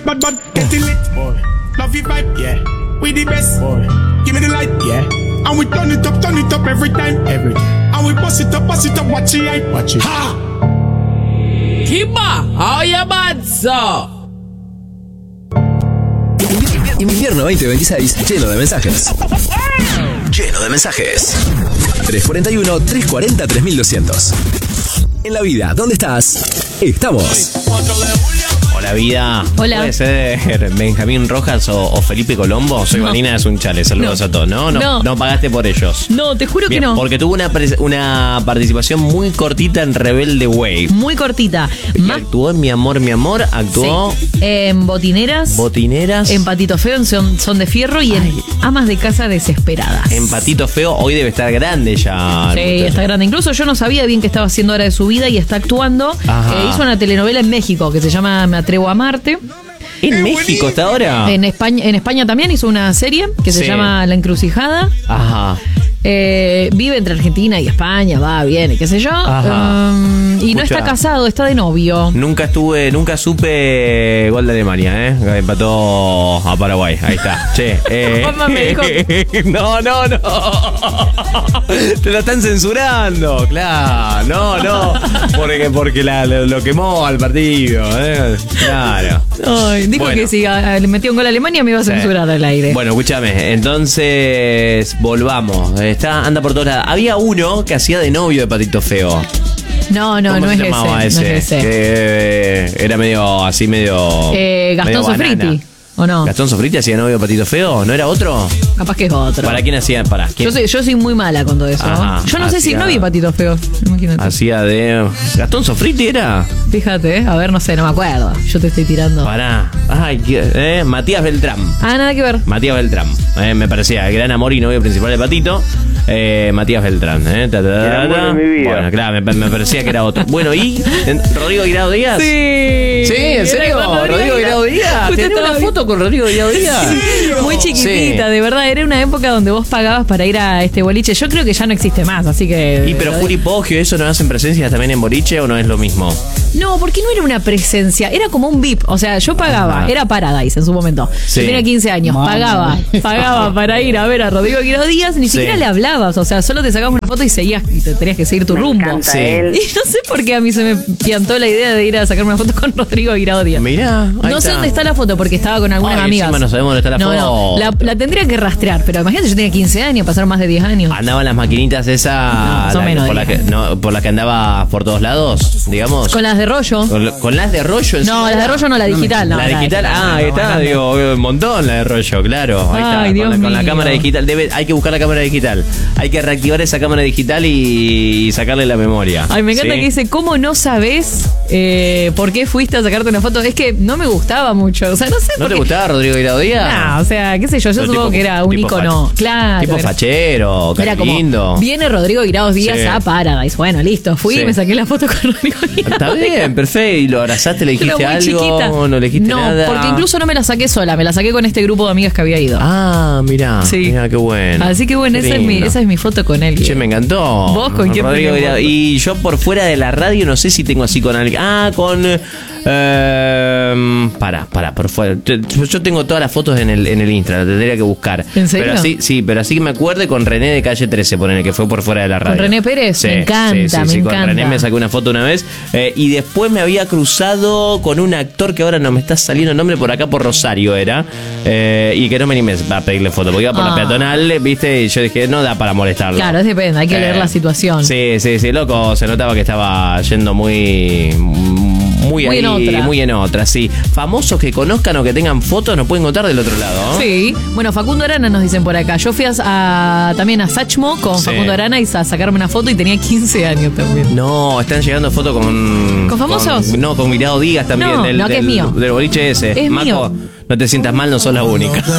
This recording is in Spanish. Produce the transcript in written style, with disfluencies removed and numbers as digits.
bad, getting lit. Boy. Love your vibe, yeah. We the best, boy. Give me the light, yeah. And we turn it up every time. Every time. And we bust it up, watch it, hype. Watch it. Ha! Kimba, oye Manzo. Invierno 2026, lleno de mensajes. Lleno de mensajes. 341-340-3200. En la vida, ¿dónde estás? Estamos. Hola, vida. Hola. ¿Puede ser Benjamín Rojas o Felipe Colombo? Soy Vanina de Sunchales. Saludos a todos. No pagaste por ellos. No, te juro Bien, que no. Porque tuvo una participación muy cortita en Rebelde Way. Muy cortita. Actuó en Mi Amor, actuó en Botineras. En Patito Feo, en Son de Fierro y en Amas de Casa Desesperadas. En Patito Feo, hoy debe estar grande ya. Sí, está grande. Incluso yo no sabía bien qué estaba haciendo ahora de su vida y está actuando. Hizo una telenovela en México que se llama Me Atrevo a Amarte. ¿En México está ahora? En España también hizo una serie que se llama La Encrucijada. Ajá. Vive entre Argentina y España, va, viene, qué sé yo. Y no está casado, está de novio. Nunca supe gol de Alemania, empató a Paraguay, ahí está. Che, Mamá me dijo. No. Te lo están censurando, claro. No. Porque lo quemó al partido, claro. Ay, dijo que si le metió un gol a Alemania me iba a censurar al aire. Bueno, escúchame, entonces volvamos. Anda por todos lados. Había uno que hacía de novio de Patito Feo. No es ese. No es ese. Que era medio Gastón Sofriti, ¿o no? ¿Gastón Sofriti hacía novio de Patito Feo? ¿No era otro? Capaz que es otro. ¿Para quién hacía? ¿Quién? Yo soy muy mala con todo eso. Yo no sé si no vi Patito Feo. Imagínate. Hacía de... ¿Gastón Sofriti era? Fíjate, a ver, no sé, no me acuerdo. Yo te estoy tirando. Pará. Matías Beltrán. Nada que ver. Matías Beltrán. Me parecía el gran amor y novio principal de Patito. Matías Beltrán. Bueno, claro, me parecía que era otro. Bueno, ¿y Rodrigo Guirao Díaz? Sí, ¿en serio? ¿Rodrigo Guirao Díaz? ¿Tenés una foto con Rodrigo Guirao Díaz? Sí, muy chiquitita, de verdad. Era una época donde vos pagabas para ir a este boliche. Yo creo que ya no existe más, así que... Pero Juri Poggio, ¿eso no hacen presencias también en boliche o no es lo mismo? No, porque no era una presencia, era como un VIP. O sea, yo pagaba, era Paradise en su momento. Yo tenía 15 años, pagaba para ir a ver a Rodrigo Guirao Díaz. Ni siquiera le hablabas, o sea, solo te sacabas una foto y seguías y te tenías que seguir tu rumbo. Sí. Y no sé por qué a mí se me piantó la idea de ir a sacarme una foto con Rodrigo Guirao Díaz. Mirá, no sé dónde está la foto porque estaba con algunas amigas. Encima no sabemos dónde está la foto. La tendría que rastrear, pero imagínate, yo tenía 15 años, pasaron más de 10 años. ¿Andaban las maquinitas esas por las que andaba por todos lados, digamos? Con las de rollo. ¿Con las de rollo? No, las de rollo no, la digital. La digital, ahí está, digo, un montón la de rollo, claro. Ahí está, con la cámara digital. Hay que buscar la cámara digital. Hay que reactivar esa cámara digital y sacarle la memoria. Ay, me encanta que dice, ¿cómo no sabés por qué fuiste a sacarte una foto? Es que no me gustaba mucho, o sea, no sé. ¿No te gustaba Rodrigo Guirao Díaz? No, o sea, qué sé yo supongo que era un ícono. Claro. Tipo fachero, era como, lindo. Viene Rodrigo Guirao Díaz a Paradise. Bueno, listo, fui y me saqué la foto con Rodrigo Guirao. Está bien, perfecto. ¿Y lo abrazaste? ¿Le dijiste algo? Chiquita. ¿No le dijiste nada? No, porque incluso no me la saqué sola, me la saqué con este grupo de amigas que había ido. Mirá. Sí. Mirá, qué bueno. Así que bueno, esa es mi foto con él. Che, me encantó. ¿Vos con quién? Rodrigo Guirao. Y yo por fuera de la radio no sé si tengo así con alguien. Con... por fuera. Yo tengo todas las fotos en el Insta, la tendría que buscar. ¿En serio? Pero así que me acuerde con René de Calle 13, ponele, que fue por fuera de la radio. ¿Con René Pérez? Sí, me encanta, me encanta. Con René me saqué una foto una vez. Y después me había cruzado con un actor que ahora no me está saliendo el nombre, por acá por Rosario era. Y que no me animé a pedirle foto, porque iba por la peatonal, viste, y yo dije, no da para molestarlo. Claro, depende, hay que leer la situación. Sí, loco, se notaba que estaba yendo muy en otra, sí. Famosos que conozcan o que tengan fotos nos pueden contar del otro lado, ¿no? Sí. Bueno, Facundo Arana nos dicen por acá. Yo fui también a Sachmo con Facundo Arana y a sacarme una foto y tenía 15 años también. No, están llegando fotos con famosos. Con Guirao Díaz también. Que es mío. Del boliche ese. Es Maco, mío. no te sientas mal, no sos la única.